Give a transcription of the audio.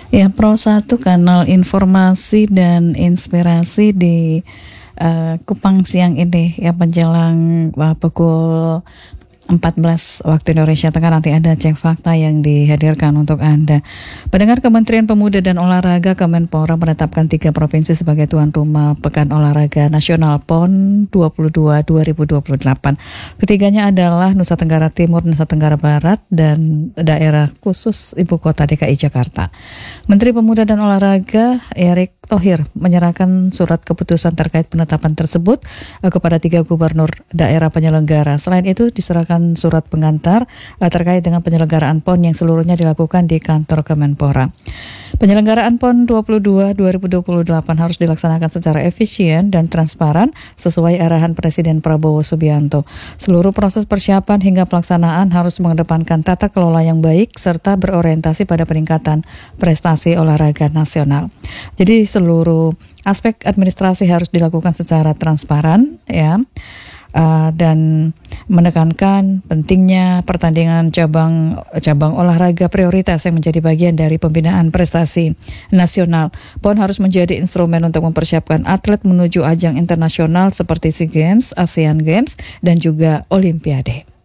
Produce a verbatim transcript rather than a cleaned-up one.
Ya, Pro satu kanal informasi dan inspirasi di uh, Kupang siang ini ya menjelang uh, pukul empat belas waktu Indonesia Tengah. Nanti ada cek fakta yang dihadirkan untuk Anda. Pendengar, Kementerian Pemuda dan Olahraga Kemenpora menetapkan tiga provinsi sebagai tuan rumah Pekan Olahraga Nasional P O N dua puluh dua dua ribu dua puluh delapan. Ketiganya adalah Nusa Tenggara Timur, Nusa Tenggara Barat, dan daerah khusus Ibu Kota D K I Jakarta. Menteri Pemuda dan Olahraga Erick Thohir menyerahkan surat keputusan terkait penetapan tersebut uh, kepada tiga gubernur daerah penyelenggara. Selain itu diserahkan surat pengantar uh, terkait dengan penyelenggaraan P O N yang seluruhnya dilakukan di kantor Kemenpora. Penyelenggaraan P O N dua puluh dua dua ribu dua puluh delapan harus dilaksanakan secara efisien dan transparan sesuai arahan Presiden Prabowo Subianto. Seluruh proses persiapan hingga pelaksanaan harus mengedepankan tata kelola yang baik serta berorientasi pada peningkatan prestasi olahraga nasional. Jadi seluruh aspek administrasi harus dilakukan secara transparan, ya, uh, dan menekankan pentingnya pertandingan cabang cabang olahraga prioritas yang menjadi bagian dari pembinaan prestasi nasional. P O N harus menjadi instrumen untuk mempersiapkan atlet menuju ajang internasional seperti SEA Games, ASEAN Games, dan juga Olimpiade.